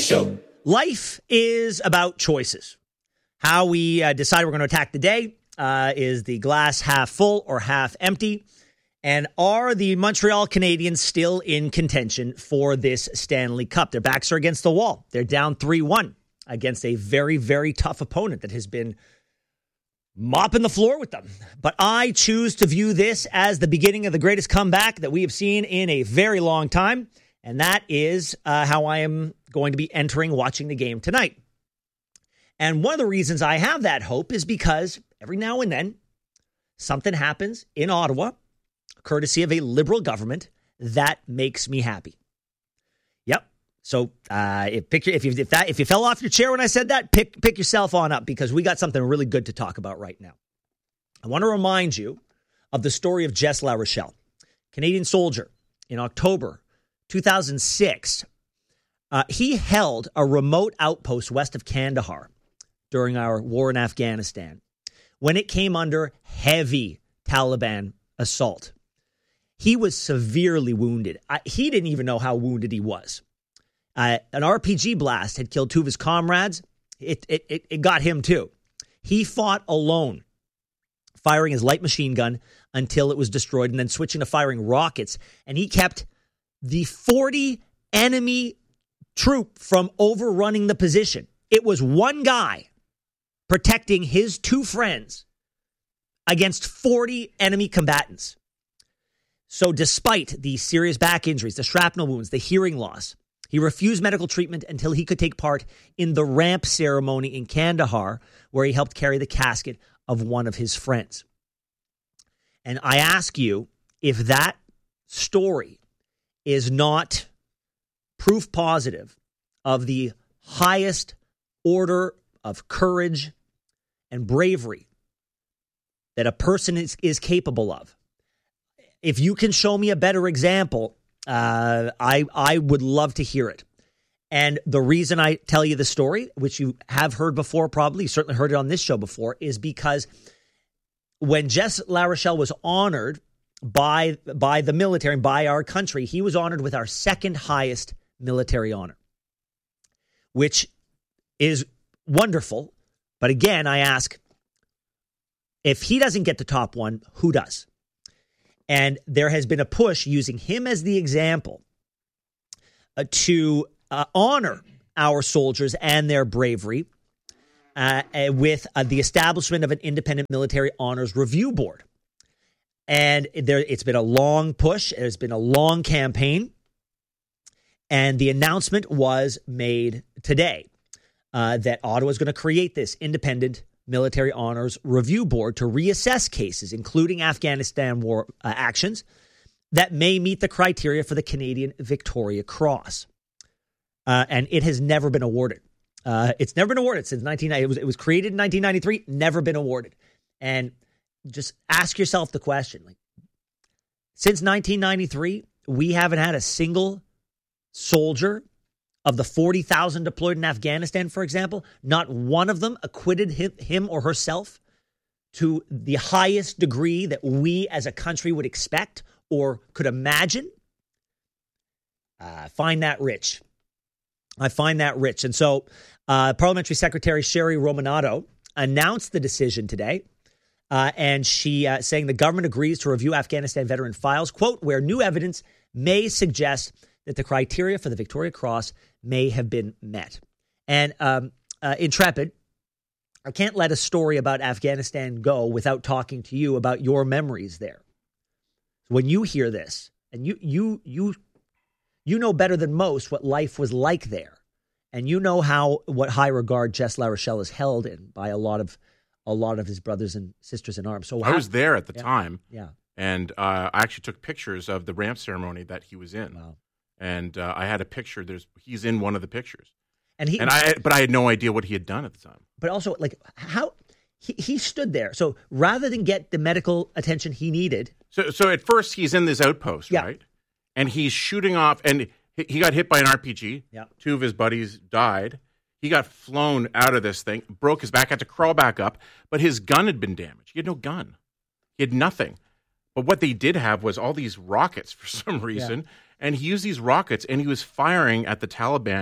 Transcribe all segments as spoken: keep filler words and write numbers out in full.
Show. Life is about choices. How we uh, decide we're going to attack the day. Uh, is the glass half full or half empty? And are the Montreal Canadiens still in contention for this Stanley Cup? Their backs are against the wall. They're down three one against a very, very tough opponent that has been mopping the floor with them. But I choose to view this as the beginning of the greatest comeback that we have seen in a very long time. And that is uh, how I am going to be entering watching the game tonight. And one of the reasons I have that hope is because every now and then something happens in Ottawa, courtesy of a Liberal government, that makes me happy. Yep. So uh, if, pick your, if, you, if, that, if you fell off your chair when I said that, pick, pick yourself on up because we got something really good to talk about right now. I want to remind you of the story of Jess LaRochelle, Canadian soldier in October two thousand six. Uh, he held a remote outpost west of Kandahar during our war in Afghanistan when it came under heavy Taliban assault. He was severely wounded. I, he didn't even know how wounded he was. Uh, an R P G blast had killed two of his comrades. It, it, it, it got him too. He fought alone, firing his light machine gun until it was destroyed and then switching to firing rockets. And he kept the forty enemy troop from overrunning the position. It was one guy protecting his two friends against forty enemy combatants. So despite the serious back injuries, the shrapnel wounds, the hearing loss, he refused medical treatment until he could take part in the ramp ceremony in Kandahar, where he helped carry the casket of one of his friends. And I ask you, if that story is not proof positive of the highest order of courage and bravery that a person is, is capable of. If you can show me a better example, uh, I I would love to hear it. And the reason I tell you the story, which you have heard before probably, you certainly heard it on this show before, is because when Jess LaRochelle was honored by by the military and by our country, he was honored with our second highest military honor, which is wonderful. But again, I ask, if he doesn't get the top one, who does? And there has been a push using him as the example uh, to uh, honor our soldiers and their bravery uh, with uh, the establishment of an independent military honors review board. And there, it's been a long push. It's been a long campaign. And the announcement was made today uh, that Ottawa is going to create this independent military honors review board to reassess cases, including Afghanistan war uh, actions, that may meet the criteria for the Canadian Victoria Cross. Uh, and it has never been awarded. Uh, it's never been awarded since nineteen ninety. It was, it was created in nineteen ninety-three, never been awarded. And just ask yourself the question, like, since nineteen ninety-three, we haven't had a single soldier of the forty thousand deployed in Afghanistan, for example, not one of them acquitted him, him or herself to the highest degree that we as a country would expect or could imagine. I uh, find that rich. I find that rich. And so uh, Parliamentary Secretary Sherry Romanato announced the decision today. Uh, and she uh, saying the government agrees to review Afghanistan veteran files, quote, where new evidence may suggest that the criteria for the Victoria Cross may have been met. And um, uh, Intrepid, I can't let a story about Afghanistan go without talking to you about your memories there. When you hear this, and you you you you know better than most what life was like there, and you know how what high regard Jess LaRochelle is held in by a lot of a lot of his brothers and sisters in arms. So I how, was there at the yeah, time, yeah, and uh, I actually took pictures of the ramp ceremony that he was in. Wow. And uh, I had a picture. There's he's in one of the pictures, and he and I but I had no idea what he had done at the time. But also, like how he, he stood there. So rather than get the medical attention he needed, so so at first he's in this outpost, yeah. right? And he's shooting off, and he, he got hit by an R P G. Yeah. Two of his buddies died. He got flown out of this thing, broke his back, had to crawl back up, but his gun had been damaged. He had no gun. He had nothing. But what they did have was all these rockets for some reason. Yeah. And he used these rockets, and he was firing at the Taliban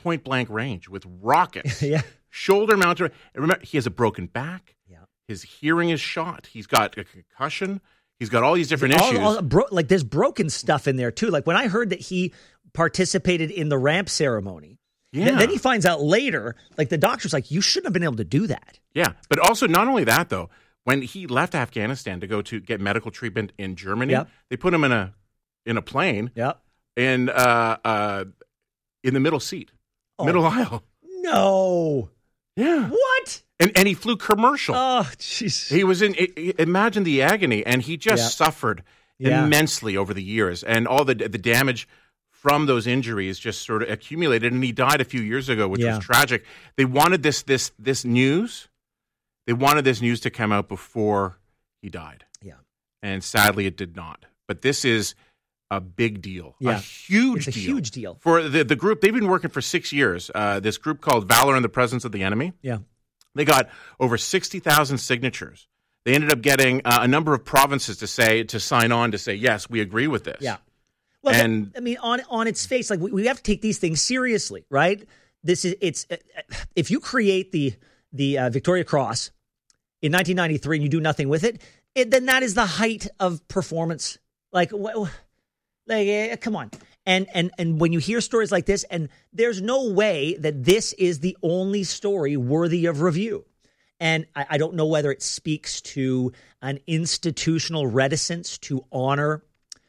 point blank range with rockets, yeah. shoulder mounted. And remember, he has a broken back. Yeah. His hearing is shot. He's got a concussion. He's got all these different all, issues. all, bro, like there's broken stuff in there too. Like when I heard that he participated in the ramp ceremony, yeah. th- then he finds out later, like the doctor's like, you shouldn't have been able to do that. Yeah, but also not only that though, when he left Afghanistan to go to get medical treatment in Germany, yep. they put him in a in a plane, yep. and uh, uh, in the middle seat, oh. middle aisle. No. Yeah. What? And and he flew commercial. Oh, jeez. He was in. Imagine the agony, and he just yeah. suffered yeah. immensely over the years, and all the the damage from those injuries just sort of accumulated. And he died a few years ago, which yeah. was tragic. They wanted this this this news. They wanted this news to come out before he died. Yeah, and sadly, it did not. But this is a big deal, yeah. a huge it's a deal. huge deal for the the group. They've been working for six years. Uh, this group called Valor in the Presence of the Enemy. Yeah. They got over sixty thousand signatures. They ended up getting uh, a number of provinces to say to sign on to say, yes, we agree with this. Yeah. Well, and I mean, on on its face, like we, we have to take these things seriously, right? This is it's uh, if you create the the uh, Victoria Cross in nineteen ninety-three and you do nothing with it, it then that is the height of performance. Like, wh- like uh, come on. And and and when you hear stories like this, and there's no way that this is the only story worthy of review. And I, I don't know whether it speaks to an institutional reticence to honor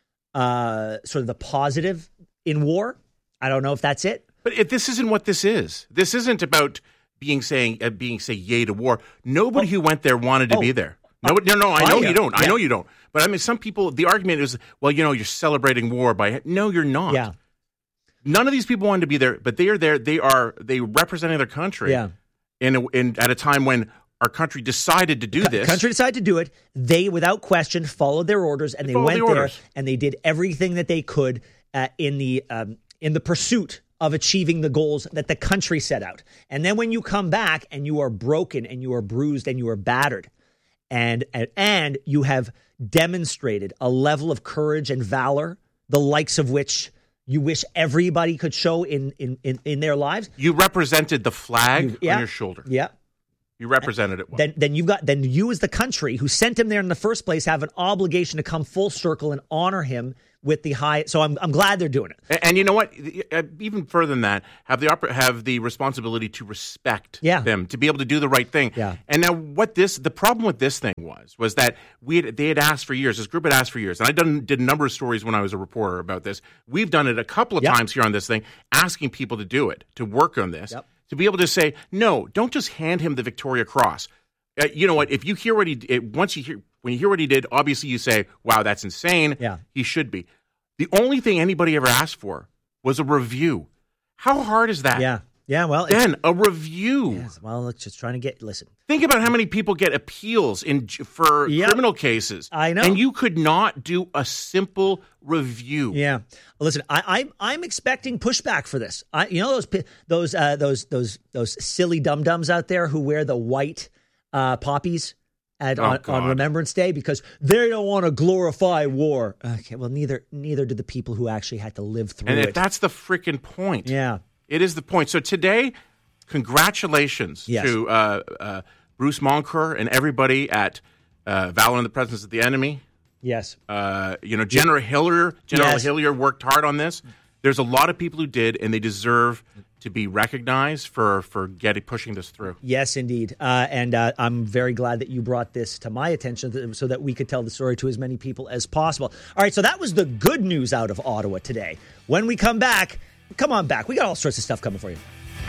uh, sort of the positive in war. I don't know if that's it. But it, this isn't what this is. This isn't about being saying uh, being say yay to war. Nobody well, who went there wanted to oh, be there. No, no, no. I know yeah. you don't. Yeah. I know you don't. But I mean, some people. The argument is, well, you know, you're celebrating war by. No, you're not. Yeah. None of these people wanted to be there, but they are there. They are they representing their country. Yeah. In a, in at a time when our country decided to do Co- this. Country decided to do it. They, without question, followed their orders, and they, they went the there and they did everything that they could uh, in the um, in the pursuit of achieving the goals that the country set out. And then when you come back and you are broken and you are bruised and you are battered, and and, and you have demonstrated a level of courage and valor, the likes of which you wish everybody could show in in, in, in their lives. You represented the flag you, yeah, on your shoulder. Yeah. You represented it well. Then, then you've got then you as the country who sent him there in the first place have an obligation to come full circle and honor him with the high. So I'm I'm glad they're doing it. And, and you know what? Even further than that, have the oper- have the responsibility to respect yeah. them, to be able to do the right thing. Yeah. And now, what this the problem with this thing was was that we had, they had asked for years. This group had asked for years, and I done, did a number of stories when I was a reporter about this. We've done it a couple of yep. times here on this thing, asking people to do it, to work on this, yep. to be able to say, no, don't just hand him the Victoria Cross. Uh, you know what? If you hear what he did, once you hear when you hear what he did, obviously you say, "Wow, that's insane." Yeah, he should be. The only thing anybody ever asked for was a review. How hard is that? Yeah, yeah. Well, then a review. Yes, well, it's just trying to get. Listen, think about how many people get appeals in for yep. criminal cases. I know, and you could not do a simple review. Yeah, listen, I, I'm I'm expecting pushback for this. I, you know those those uh, those those those silly dum dums out there who wear the white. Uh, poppies at, oh, on, on Remembrance Day because they don't want to glorify war. Okay, well, neither neither do the people who actually had to live through and it. And that's the freaking point. Yeah. It is the point. So today, congratulations yes. to uh, uh, Bruce Moncur and everybody at uh, Valor in the Presence of the Enemy. Yes. Uh, you know, General yeah. Hillier, General yes. Hillier worked hard on this. There's a lot of people who did, and they deserve to be recognized for for getting pushing this through. Yes, indeed. Uh, and uh, I'm very glad that you brought this to my attention so that we could tell the story to as many people as possible. All right, so that was the good news out of Ottawa today. When we come back, come on back. We got all sorts of stuff coming for you.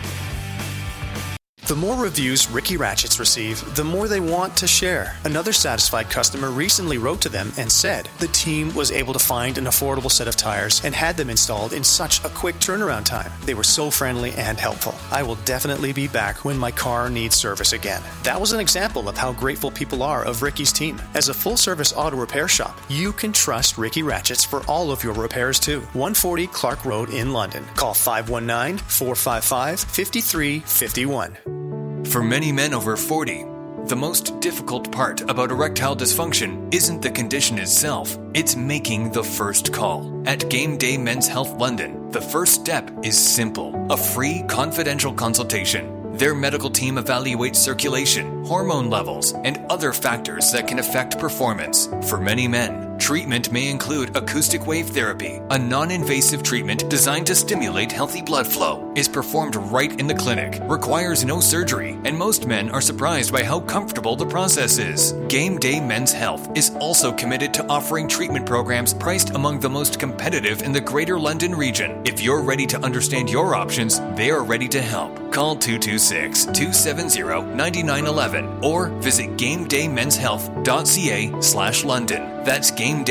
The more reviews Ricky Ratchets receive, the more they want to share. Another satisfied customer recently wrote to them and said the team was able to find an affordable set of tires and had them installed in such a quick turnaround time. They were so friendly and helpful. I will definitely be back when my car needs service again. That was an example of how grateful people are of Ricky's team. As a full-service auto repair shop, you can trust Ricky Ratchets for all of your repairs too. one forty Clark Road in London. Call five one nine, four five five, five three five one. For many men over forty, The most difficult part about erectile dysfunction isn't the condition itself, it's making the first call. At Game Day Men's Health London, the first step is simple: a free confidential consultation. Their medical team evaluates circulation, hormone levels, and other factors that can affect performance. For many men, treatment may include acoustic wave therapy, a non-invasive treatment designed to stimulate healthy blood flow, is performed right in the clinic, requires no surgery, and most men are surprised by how comfortable the process is. Game Day Men's Health is also committed to offering treatment programs priced among the most competitive in the Greater London region. If you're ready to understand your options, they are ready to help. Call two two six, two seven zero, nine nine one one or visit gamedaymen'shealth.ca slash London. That's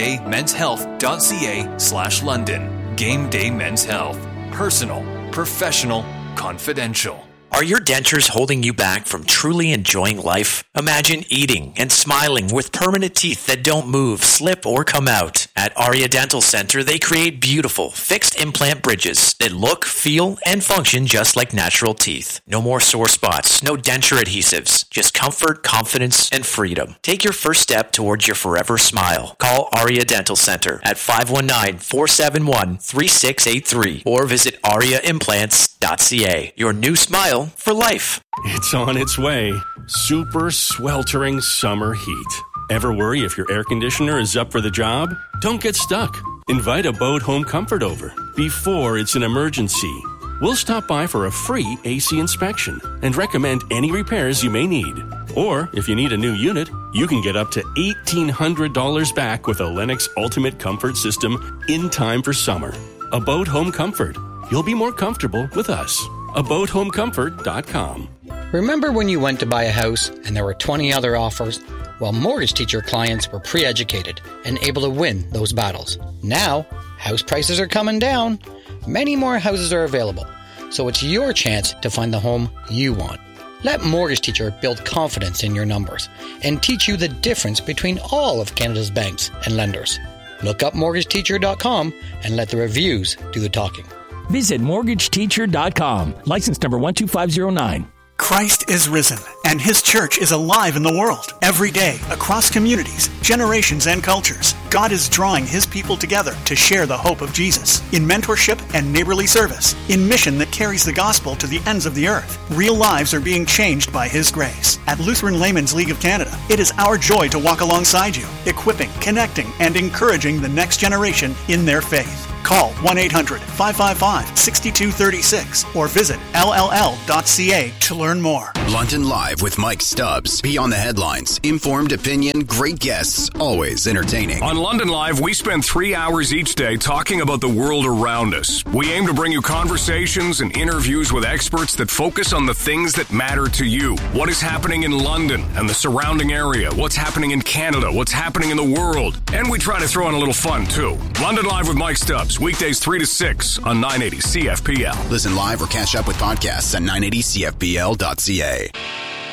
gamedaymen'shealth.ca slash London. Game Day Men's Health. Personal, professional, confidential. Are your dentures holding you back from truly enjoying life? Imagine eating and smiling with permanent teeth that don't move, slip, or come out. At Aria Dental Center, they create beautiful, fixed implant bridges that look, feel, and function just like natural teeth. No more sore spots, no denture adhesives, just comfort, confidence, and freedom. Take your first step towards your forever smile. Call Aria Dental Center at five one nine, four seven one, three six eight three or visit aria implants dot c a. Your new smile for life. It's on its way. Super sweltering summer heat. Ever worry if your air conditioner is up for the job? Don't get stuck. Invite Abode Home Comfort over before it's an emergency. We'll stop by for a free A C inspection and recommend any repairs you may need. Or, if you need a new unit, you can get up to eighteen hundred dollars back with a Lennox Ultimate Comfort System in time for summer. Abode Home Comfort. You'll be more comfortable with us. abode home comfort dot com. Remember when you went to buy a house and there were twenty other offers? Well, Mortgage Teacher clients were pre-educated and able to win those battles. Now, house prices are coming down. Many more houses are available, so it's your chance to find the home you want. Let Mortgage Teacher build confidence in your numbers and teach you the difference between all of Canada's banks and lenders. Look up mortgage teacher dot com and let the reviews do the talking. Visit mortgage teacher dot com. License number one two five zero nine. Christ is risen, and His church is alive in the world. Every day, across communities, generations, and cultures, God is drawing His people together to share the hope of Jesus. In mentorship and neighborly service, in mission that carries the gospel to the ends of the earth, real lives are being changed by His grace. At Lutheran Laymen's League of Canada, it is our joy to walk alongside you, equipping, connecting, and encouraging the next generation in their faith. Call one eight hundred, five five five, six two three six or visit L L L dot C A to learn more. London Live with Mike Stubbs. Beyond the headlines, informed opinion, great guests, always entertaining. On London Live, we spend three hours each day talking about the world around us. We aim to bring you conversations and interviews with experts that focus on the things that matter to you. What is happening in London and the surrounding area? What's happening in Canada? What's happening in the world? And we try to throw in a little fun, too. London Live with Mike Stubbs. Weekdays three to six on nine eighty C F P L. Listen live or catch up with podcasts at nine eighty C F P L dot C A.